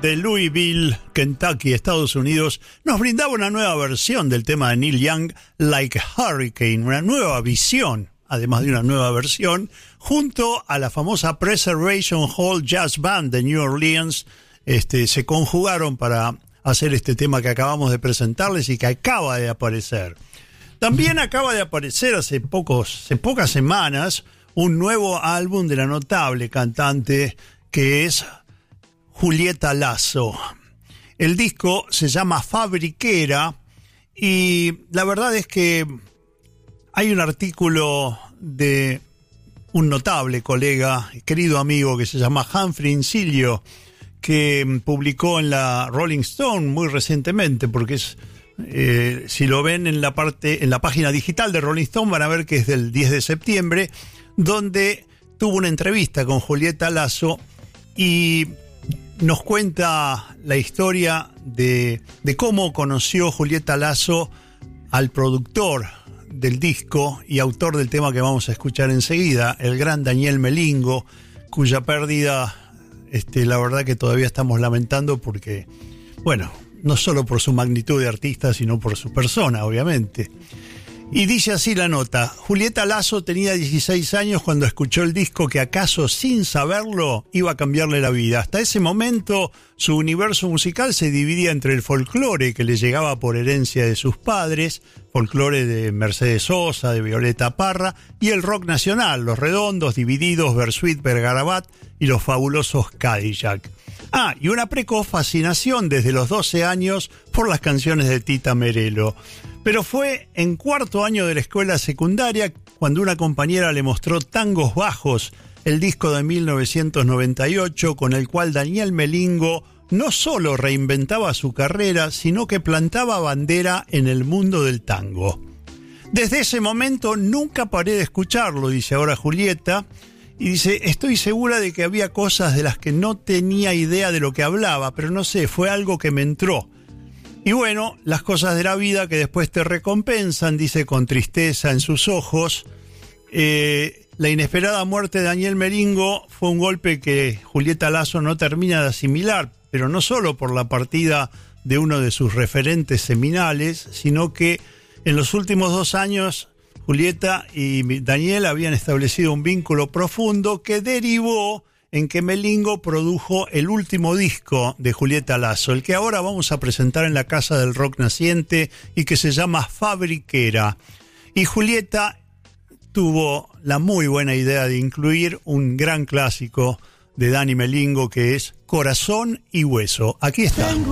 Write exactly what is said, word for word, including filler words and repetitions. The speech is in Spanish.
de Louisville, Kentucky, Estados Unidos, nos brindaba una nueva versión del tema de Neil Young, Like a Hurricane, una nueva visión, además de una nueva versión, junto a la famosa Preservation Hall Jazz Band de New Orleans. Este, se conjugaron para hacer este tema que acabamos de presentarles y que acaba de aparecer. También acaba de aparecer hace, pocos, hace pocas semanas un nuevo álbum de la notable cantante que es Julieta Lasso. El disco se llama Fabriquera y la verdad es que hay un artículo de un notable colega, querido amigo que se llama Humphrey Incilio, que publicó en la Rolling Stone muy recientemente, porque es, eh, si lo ven en la parte, en la página digital de Rolling Stone van a ver que es del diez de septiembre, donde tuvo una entrevista con Julieta Lasso y nos cuenta la historia de, de cómo conoció Julieta Lasso al productor del disco y autor del tema que vamos a escuchar enseguida, el gran Daniel Melingo, cuya pérdida, este, la verdad que todavía estamos lamentando porque, bueno, no solo por su magnitud de artista, sino por su persona, obviamente. Y dice así la nota: Julieta Lasso tenía dieciséis años cuando escuchó el disco que acaso sin saberlo iba a cambiarle la vida. Hasta ese momento su universo musical se dividía entre el folclore que le llegaba por herencia de sus padres, folclore de Mercedes Sosa, de Violeta Parra, y el rock nacional, Los Redondos, Divididos, Bersuit, Vergarabat y los fabulosos Cadillac. Ah, y una precoz fascinación desde los doce años por las canciones de Tita Merelo. Pero fue en cuarto año de la escuela secundaria cuando una compañera le mostró Tangos Bajos, el disco de mil novecientos noventa y ocho, con el cual Daniel Melingo no solo reinventaba su carrera, sino que plantaba bandera en el mundo del tango. Desde ese momento nunca paré de escucharlo, dice ahora Julieta, y dice, estoy segura de que había cosas de las que no tenía idea de lo que hablaba, pero no sé, fue algo que me entró. Y bueno, las cosas de la vida que después te recompensan, dice con tristeza en sus ojos. Eh, la inesperada muerte de Daniel Melingo fue un golpe que Julieta Lasso no termina de asimilar, pero no solo por la partida de uno de sus referentes seminales, sino que en los últimos dos años Julieta y Daniel habían establecido un vínculo profundo que derivó en que Melingo produjo el último disco de Julieta Lasso, el que ahora vamos a presentar en la Casa del Rock Naciente y que se llama Fabriquera. Y Julieta tuvo la muy buena idea de incluir un gran clásico de Dani Melingo que es Corazón y Hueso. Aquí está.